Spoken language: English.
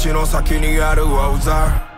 道の先にある大座